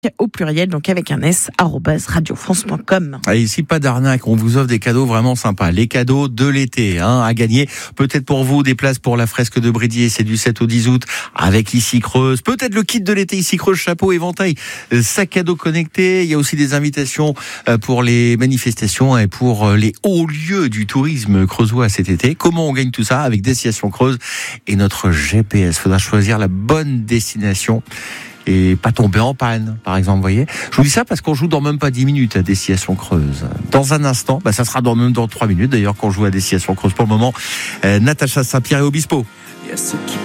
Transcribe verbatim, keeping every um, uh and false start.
au pluriel, donc avec un S, arobase radiofrance point com. Et ici, pas d'arnaque, on vous offre des cadeaux vraiment sympas. Les cadeaux de l'été, hein, à gagner. Peut-être pour vous, des places pour la fresque de Bridier, c'est du sept au dix août, avec Ici Creuse. Peut-être le kit de l'été, Ici Creuse, chapeau, éventail, sac à dos connecté. Il y a aussi des invitations pour les manifestations et pour les hauts lieux du tourisme creusois cet été. Comment on gagne tout ça? Avec Destination Creuse et notre G P S. Faudra choisir la bonne destination et pas tomber en panne, par exemple, vous voyez. Je vous dis ça parce qu'on joue dans même pas dix minutes à Destination Creuse. Dans un instant, bah ça sera dans même dans trois minutes d'ailleurs qu'on joue à Destination Creuse. Pour le moment, euh, Natacha Saint-Pierre et Obispo.